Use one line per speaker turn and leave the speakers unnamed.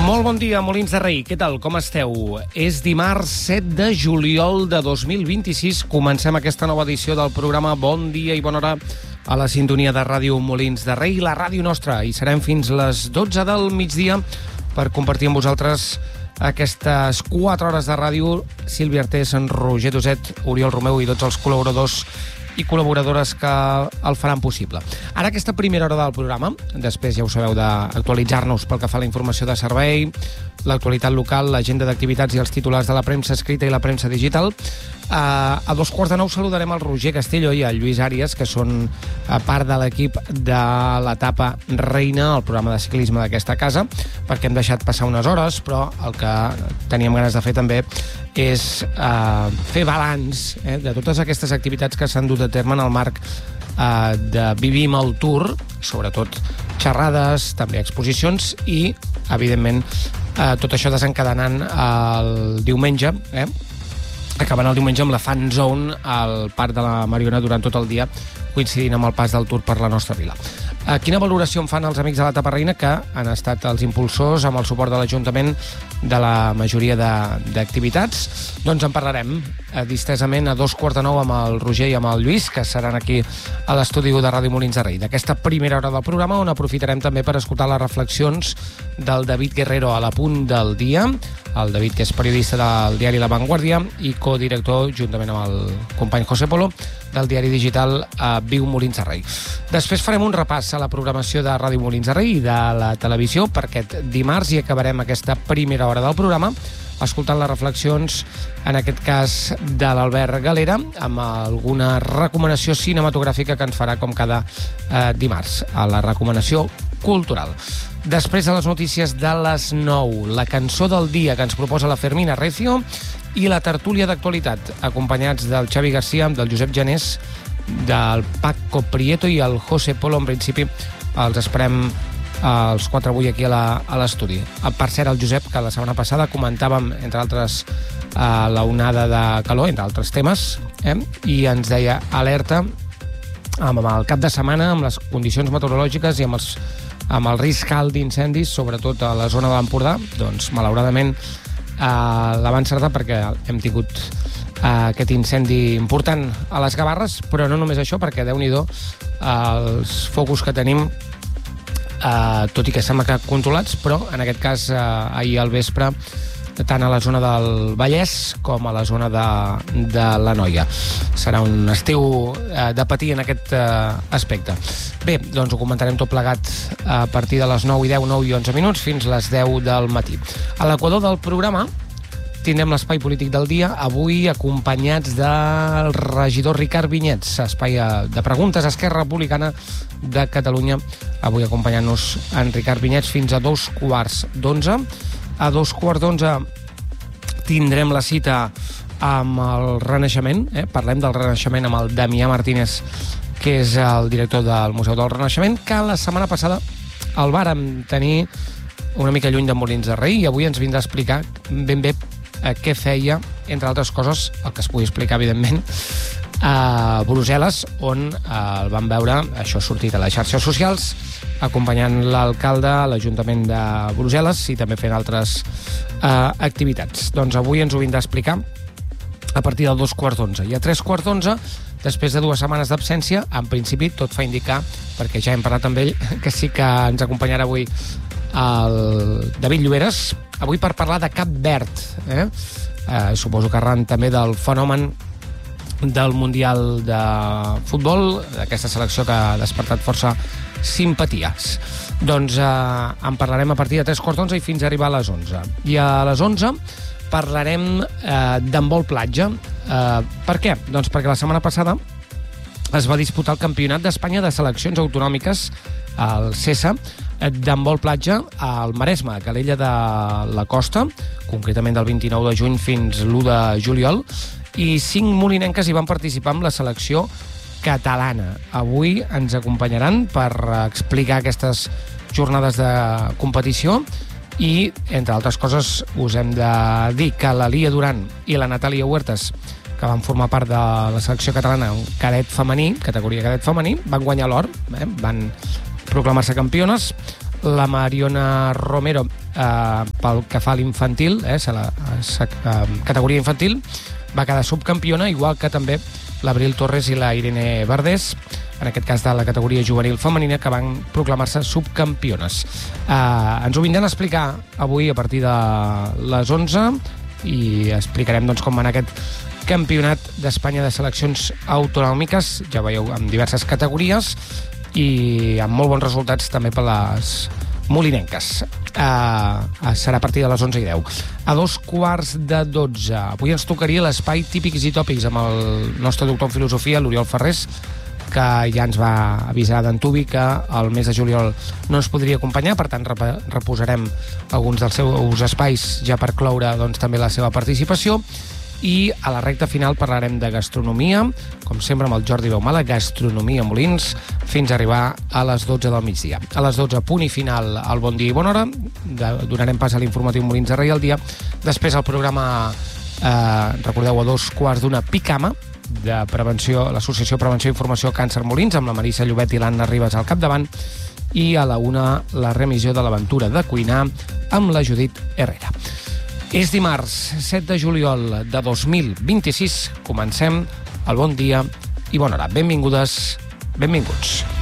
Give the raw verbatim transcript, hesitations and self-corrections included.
Molt bon dia, Molins de Rei. Què tal? Com esteu? És dimarts set de juliol de dos mil vint-i-sis. Comencem aquesta nova edició del programa Bon dia i bona hora a la sintonia de Ràdio Molins de Rei, la ràdio nostra. I serem fins les dotze del migdia per compartir amb vosaltres aquestes quatre hores de ràdio. Sílvia Artés, en Roger Doset, Oriol Romeu i tots els col·laboradors i col·laboradores que el faran possible. Ara, aquesta primera hora del programa, després ja ho sabeu d'actualitzar-nos pel que fa a la informació de servei, l'actualitat local, l'agenda d'activitats i els titulars de la premsa escrita i la premsa digital. A dos quarts de nou saludarem el Roger Castillo i el Lluís Àries, que són part de l'equip de l'etapa Reina, el programa de ciclisme d'aquesta casa, perquè hem deixat passar unes hores, però el que teníem ganes de fer també és eh, fer balanç eh, de totes aquestes activitats que s'han dut a terme en el marc eh, de Vivim el Tour, sobretot xerrades, també exposicions i, evidentment, eh, tot això desencadenant el diumenge, eh, acabant el diumenge amb la Fan Zone al Parc de la Mariona durant tot el dia, coincidint amb el pas del Tour per la nostra vila. Eh, quina valoració en fan els amics de l'etapa Reina, que han estat els impulsors amb el suport de l'Ajuntament de la majoria d'activitats? Doncs en parlarem eh, distesament a dos quarts de nou amb el Roger i amb el Lluís, que seran aquí a l'estudi de Ràdio Molins de Rei. D'aquesta primera hora del programa, on aprofitarem també per escoltar les reflexions del David Guerrero a la punt del dia. El David, que és periodista del diari La Vanguardia i codirector, juntament amb el company José Polo, del diari digital eh, Viu Molins de Rei. Després farem un repàs a la programació de Ràdio Molins de Rei i de la televisió per aquest dimarts i acabarem aquesta primera hora del programa escoltant les reflexions, en aquest cas de l'Albert Galera, amb alguna recomanació cinematogràfica que ens farà com cada eh, dimarts, a la recomanació cultural. Després de les notícies de les nou, la cançó del dia que ens proposa la Fermina Recio i la tertúlia d'actualitat, acompanyats del Xavi García, del Josep Janés, del Paco Prieto i el José Polo. En principi els esperem els quatre avui aquí a l'estudi. Per cert, el Josep, que la setmana passada comentàvem, entre altres, la onada de calor, entre altres temes, eh? i ens deia alerta amb el cap de setmana, amb les condicions meteorològiques i amb, els, amb el risc alt d'incendis, sobretot a la zona de l'Empordà. Doncs, malauradament, eh, la va encertar perquè hem tingut eh, aquest incendi important a les Gavarres, però no només això, perquè, Déu-n'hi-do, els focus que tenim, Uh, tot i que sembla que controlats, però en aquest cas uh, ahir al vespre, tant a la zona del Vallès com a la zona de, de l'Anoia. Serà un estiu uh, de patir en aquest uh, aspecte. Bé, doncs ho comentarem tot plegat a partir de les nou i deu, nou i onze minuts fins les deu del matí. A l'equador del programa tindrem l'espai polític del dia, avui acompanyats del regidor Ricard Vinyets, espai de preguntes a Esquerra Republicana de Catalunya, avui acompanyant-nos en Ricard Vinyets fins a dos quarts d'onze. A dos quarts d'onze tindrem la cita amb el Renaixement, eh? parlem del Renaixement amb el Damià Martínez, que és el director del Museu del Renaixement, que la setmana passada el vàrem tenir una mica lluny de Molins de Rei i avui ens vindrà a explicar ben bé eh, què feia, entre altres coses, el que es pugui explicar, evidentment, a Brussel·les, on eh, el vam veure, això ha sortit a les xarxes socials, acompanyant l'alcalde a l'Ajuntament de Brussel·les i també fent altres eh, activitats. Doncs avui ens ho vindrà a explicar a partir del dos quarts d'onze. I a tres quarts d'onze, després de dues setmanes d'absència, en principi tot fa indicar, perquè ja hem parlat amb ell, que sí que ens acompanyarà avui el David Lloberes, avui per parlar de Cap Verd. Eh? Eh, suposo que arran també del fenomen del Mundial de Futbol, d'aquesta selecció que ha despertat força simpaties. Doncs eh, en parlarem a partir de tres quarts d'onze i fins a arribar a les onze. I a les onze parlarem eh, d'handbol platja. Eh, per què? Doncs perquè la setmana passada es va disputar el Campionat d'Espanya de Seleccions Autonòmiques, el CESA, d'handbol platja al Maresme, a Calella de la Costa, concretament del vint-i-nou de juny fins l'u de juliol, i cinc molinenques hi van participar amb la selecció catalana. Avui ens acompanyaran per explicar aquestes jornades de competició i, entre altres coses, us hem de dir que la Lia Duran i la Natàlia Huertas, que van formar part de la selecció catalana en cadet femení, categoria cadet femení, van guanyar l'or, eh? van proclamar-se campiones. La Mariona Romero, eh, pel que fa a l'infantil, eh, a la a, a, categoria infantil, va quedar subcampiona, igual que també l'Abril Torres i la Irene Verdés, en aquest cas de la categoria juvenil femenina, que van proclamar-se subcampiones. Eh, ens ho vindran a explicar avui a partir de les onze i explicarem doncs, com va anar aquest Campionat d'Espanya de Seleccions Autonòmiques, ja veieu, amb diverses categories i amb molt bons resultats també per les molinenques. Uh, serà a partir de les onze i deu. A dos quarts de dotze. Avui ens tocaria l'espai Típics i Tòpics amb el nostre doctor en filosofia, l'Oriol Ferrés, que ja ens va avisar d'antuvi que el mes de juliol no ens podria acompanyar, per tant rep reposarem alguns dels seus espais ja per cloure doncs, també la seva participació. I a la recta final parlarem de gastronomia, com sempre amb el Jordi Beumala, gastronomia Molins, fins a arribar a les dotze del migdia. A les dotze, punt i final al Bon Dia i Bona Hora, donarem pas a l'informatiu Molins de Rei al dia. Després el programa, eh, recordeu, a dos quarts d'una, Picama, de prevenció, l'Associació Prevenció i Informació Càncer Molins, amb la Marissa Llobet i l'Anna Ribas al capdavant, i a la una la remissió de l'aventura de cuinar amb la Judit Herrera. És dimarts, set de juliol de dos mil vint-i-sis. Comencem el Bon Dia i Bona Hora. Benvingudes, benvinguts.